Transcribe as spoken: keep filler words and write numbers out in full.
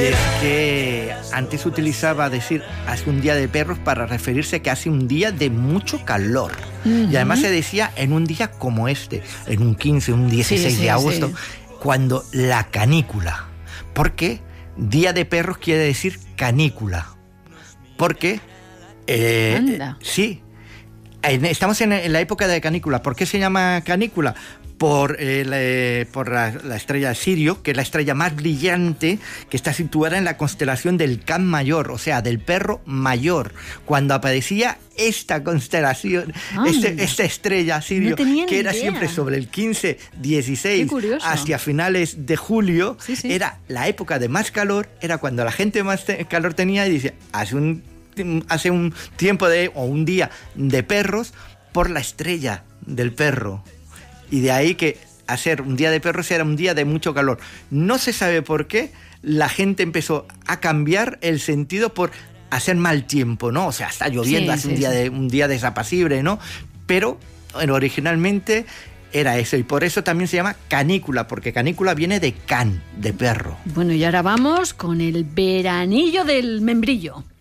es que antes se utilizaba decir hace un día de perros para referirse que hace un día de mucho calor. Uh-huh. Y además se decía en un día como este, en un quince, un dieciséis sí, sí, de agosto, sí. cuando la canícula. Porque día de perros quiere decir canícula. Porque, eh, Anda. sí, estamos en la época de canícula. ¿Por qué se llama canícula? Por, eh, la, por la, la estrella Sirio, que es la estrella más brillante, que está situada en la constelación del Can Mayor, o sea, del perro mayor. Cuando aparecía esta constelación, este, esta estrella Sirio, no que era idea. siempre sobre el quince, dieciséis, hacia finales de julio, sí, sí. era la época de más calor, era cuando la gente más te- calor tenía, y dice, hace un, hace un tiempo de, o un día de perros, por la estrella del perro. Y de ahí que hacer un día de perros era un día de mucho calor. No se sabe por qué la gente empezó a cambiar el sentido por hacer mal tiempo, ¿no? O sea, está lloviendo, sí, hace sí, un día sí. de un día desapacible, ¿no? Pero bueno, originalmente era eso, y por eso también se llama canícula, porque canícula viene de can, de perro. Bueno, y ahora vamos con el veranillo del membrillo.